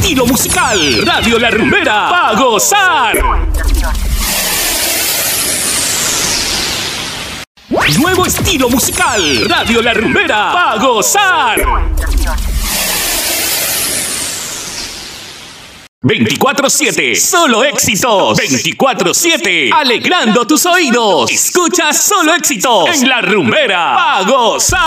estilo musical. Radio La Rumbera, pa' gozar. Nuevo estilo musical. Radio La Rumbera, pa' gozar. 24/7, solo éxitos. 24/7, alegrando tus oídos. Escucha solo éxitos en La Rumbera, pa' gozar.